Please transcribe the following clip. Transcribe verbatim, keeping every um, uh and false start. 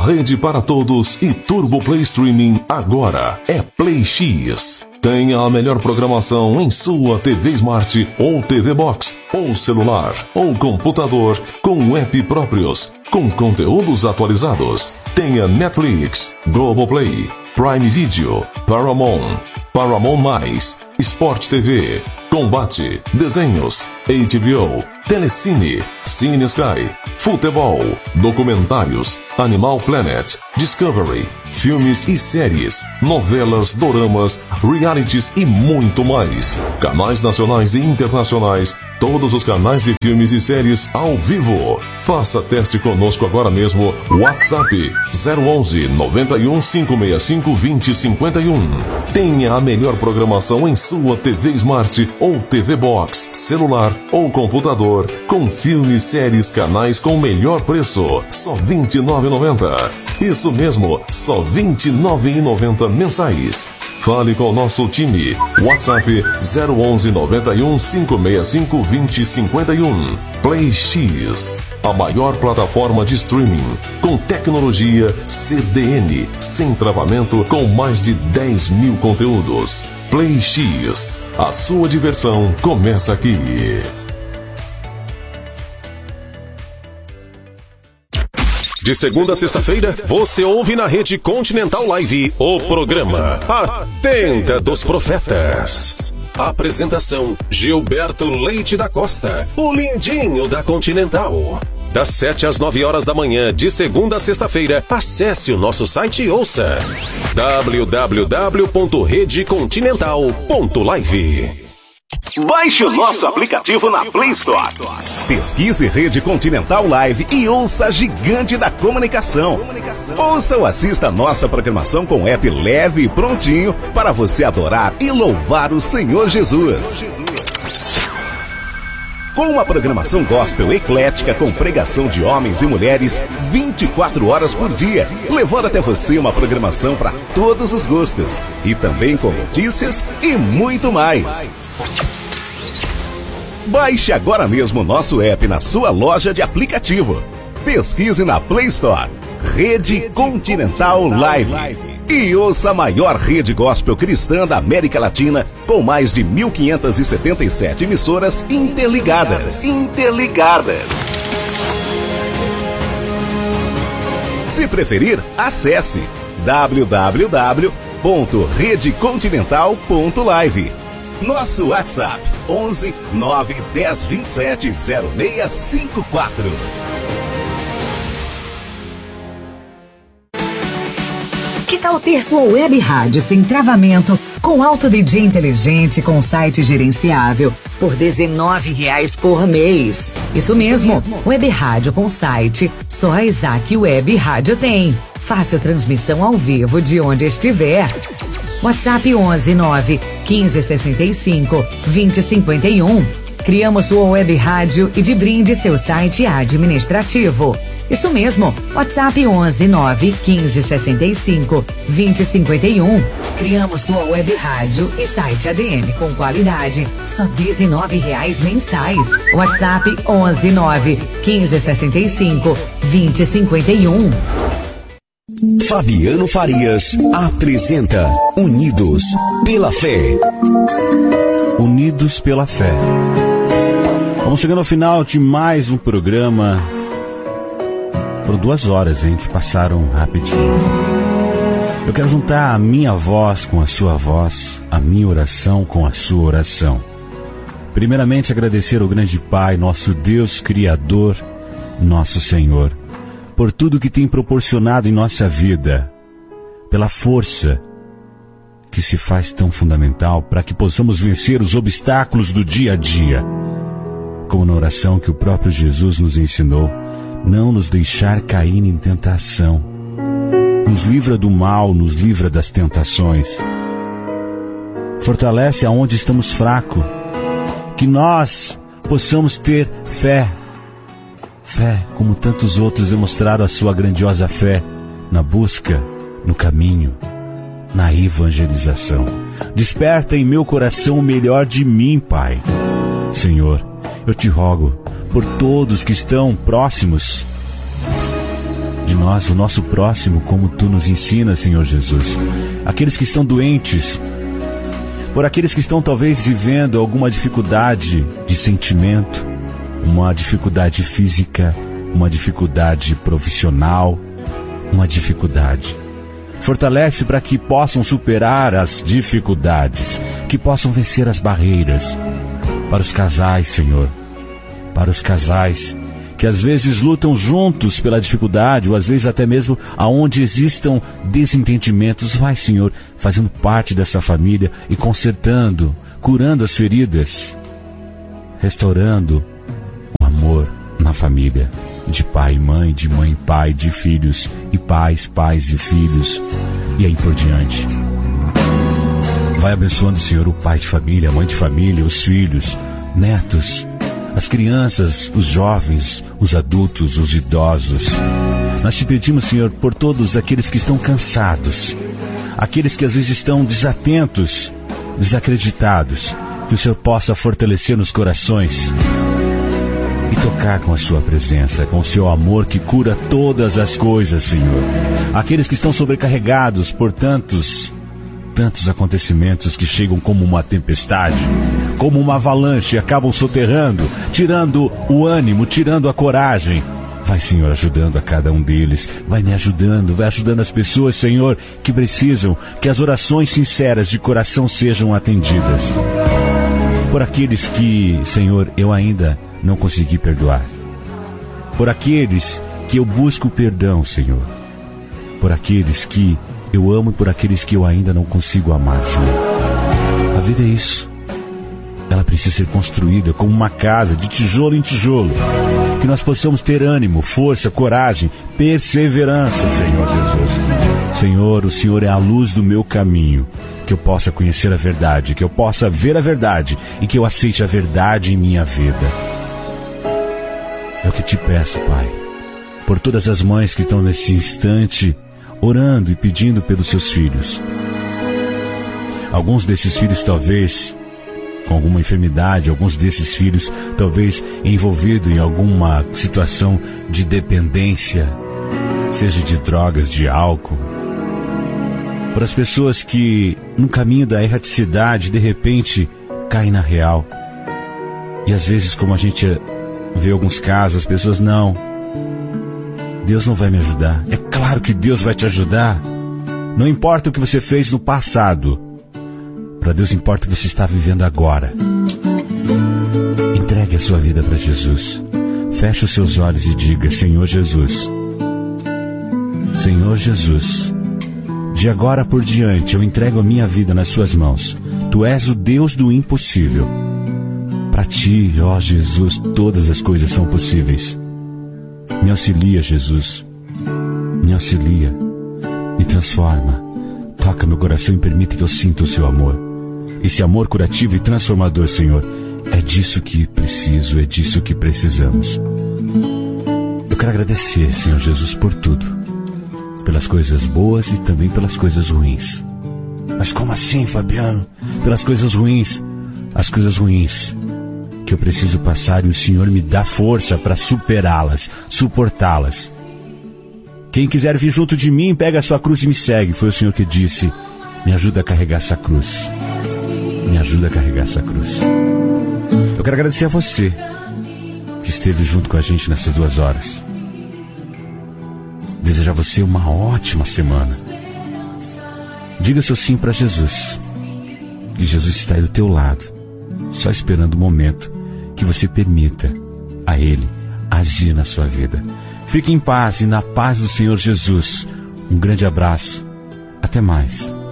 rede para todos e Turbo Play Streaming agora é Play X. Tenha a melhor programação em sua T V Smart ou T V Box, ou celular, ou computador, com app próprios, com conteúdos atualizados. Tenha Netflix, Globoplay, Prime Video, Paramount, Paramount Mais, Sport T V, Combate, Desenhos, H B O, Telecine, Cine Sky, Futebol, Documentários, Animal Planet, Discovery, filmes e séries, novelas, doramas, realities e muito mais. Canais nacionais e internacionais, todos os canais de filmes e séries ao vivo. Faça teste conosco agora mesmo. WhatsApp zero onze, noventa e um, cinco seis cinco, vinte, cinquenta e um. Tenha a melhor programação em sua T V Smart ou T V Box, celular ou computador, com filmes, séries, canais com melhor preço. Só vinte e nove reais e noventa centavos. Isso mesmo, só vinte e nove reais e noventa centavos mensais. Fale com o nosso time. WhatsApp zero onze, noventa e um, cinco seis cinco, vinte, cinquenta e um. Play X, a maior plataforma de streaming, com tecnologia C D N, sem travamento, com mais de dez mil conteúdos. Play X, a sua diversão começa aqui. De segunda a sexta-feira, você ouve na Rede Continental Live o programa A Tenda dos Profetas. Apresentação: Gilberto Leite da Costa, o lindinho da Continental. Das sete às nove horas da manhã, de segunda a sexta-feira, acesse o nosso site e ouça w w w ponto rede continental ponto live. Baixe o nosso aplicativo na Play Store. Pesquise Rede Continental Live e ouça a gigante da comunicação. Ouça ou assista a nossa programação com app leve e prontinho para você adorar e louvar o Senhor Jesus. Com uma programação gospel eclética com pregação de homens e mulheres vinte e quatro horas por dia, levando até você uma programação para todos os gostos. E também com notícias e muito mais. Baixe agora mesmo o nosso app na sua loja de aplicativo. Pesquise na Play Store Rede Continental Live e ouça a maior rede gospel cristã da América Latina, com mais de mil quinhentas e setenta e sete emissoras interligadas. Interligadas. Se preferir, acesse w w w ponto rede continental ponto live. Nosso WhatsApp onze, nove, dez, vinte e sete, zero seis cinco quatro. Que tal ter sua web rádio sem travamento, com alto D J inteligente, com site gerenciável, por dezenove reais por mês? Isso mesmo, web rádio com site, só a Isaac Web Rádio tem. Fácil transmissão ao vivo de onde estiver. WhatsApp onze, nove, quinze, sessenta e cinco, vinte, cinquenta e um. Criamos sua web rádio e de brinde seu site administrativo. Isso mesmo, WhatsApp onze, nove, quinze, sessenta e cinco, vinte, cinquenta e um. Criamos sua web rádio e site A D M com qualidade, só dezenove reais mensais. WhatsApp onze, nove, quinze, sessenta e cinco, vinte, cinquenta e um. Fabiano Farias apresenta Unidos pela Fé. Unidos pela Fé. Vamos chegando ao final de mais um programa. Foram duas horas, hein, que passaram rapidinho. Eu quero juntar a minha voz com a sua voz, a minha oração com a sua oração. Primeiramente, agradecer ao grande Pai, nosso Deus Criador, nosso Senhor, por tudo que tem proporcionado em nossa vida, pela força que se faz tão fundamental para que possamos vencer os obstáculos do dia a dia. Como na oração que o próprio Jesus nos ensinou, não nos deixar cair em tentação. Nos livra do mal, nos livra das tentações. Fortalece aonde estamos fracos, que nós possamos ter fé. Fé, como tantos outros demonstraram a sua grandiosa fé na busca, no caminho, na evangelização. Desperta em meu coração o melhor de mim, Pai. Senhor, eu te rogo por todos que estão próximos de nós, o nosso próximo, como Tu nos ensinas, Senhor Jesus. Aqueles que estão doentes, por aqueles que estão talvez vivendo alguma dificuldade de sentimento, uma dificuldade física, uma dificuldade profissional, uma dificuldade. Fortalece para que possam superar as dificuldades, que possam vencer as barreiras. Para os casais, Senhor, para os casais que às vezes lutam juntos pela dificuldade, ou às vezes até mesmo aonde existam desentendimentos. Vai, Senhor, fazendo parte dessa família e consertando, curando as feridas, restaurando o amor na família, de pai e mãe, de mãe e pai, de filhos e pais, pais e filhos, e aí por diante. Vai abençoando, Senhor, o pai de família, a mãe de família, os filhos, netos, as crianças, os jovens, os adultos, os idosos. Nós te pedimos, Senhor, por todos aqueles que estão cansados, aqueles que às vezes estão desatentos, desacreditados, que o Senhor possa fortalecer nos corações e tocar com a sua presença, com o seu amor que cura todas as coisas, Senhor. Aqueles que estão sobrecarregados por tantos, tantos acontecimentos que chegam como uma tempestade, como uma avalanche, e acabam soterrando, tirando o ânimo, tirando a coragem. Vai, Senhor, ajudando a cada um deles. Vai me ajudando, vai ajudando as pessoas, Senhor, que precisam que as orações sinceras de coração sejam atendidas. Por aqueles que, Senhor, eu ainda não consegui perdoar. Por aqueles que eu busco perdão, Senhor. Por aqueles que eu amo e por aqueles que eu ainda não consigo amar, Senhor. A vida é isso. Ela precisa ser construída como uma casa, de tijolo em tijolo. Que nós possamos ter ânimo, força, coragem, perseverança, Senhor Jesus. Senhor, o Senhor é a luz do meu caminho. Que eu possa conhecer a verdade, que eu possa ver a verdade e que eu aceite a verdade em minha vida. É o que te peço, Pai. Por todas as mães que estão nesse instante orando e pedindo pelos seus filhos. Alguns desses filhos talvez com alguma enfermidade, alguns desses filhos talvez envolvidos em alguma situação de dependência, seja de drogas, de álcool. Por as pessoas que no caminho da erraticidade de repente caem na real. E às vezes, como a gente vê alguns casos, as pessoas não, Deus não vai me ajudar. É claro que Deus vai te ajudar. Não importa o que você fez no passado, para Deus importa o que você está vivendo agora. Entregue a sua vida para Jesus. Feche os seus olhos e diga: Senhor Jesus, Senhor Jesus, de agora por diante eu entrego a minha vida nas suas mãos. Tu és o Deus do impossível. Para ti, ó Jesus, todas as coisas são possíveis. Me auxilia, Jesus. Me auxilia. Me transforma. Toca meu coração e permita que eu sinta o seu amor. Esse amor curativo e transformador, Senhor, é disso que preciso, é disso que precisamos. Eu quero agradecer, Senhor Jesus, por tudo. Pelas coisas boas e também pelas coisas ruins. Mas como assim, Fabiano? Pelas coisas ruins. As coisas ruins que eu preciso passar e o Senhor me dá força para superá-las, suportá-las. Quem quiser vir junto de mim, pega a sua cruz e me segue. Foi o Senhor que disse: me ajuda a carregar essa cruz. Me ajuda a carregar essa cruz. Eu quero agradecer a você que esteve junto com a gente nessas duas horas. Desejar a você uma ótima semana. Diga seu sim para Jesus. Que Jesus está aí do teu lado, só esperando o momento que você permita a Ele agir na sua vida. Fique em paz e na paz do Senhor Jesus. Um grande abraço. Até mais.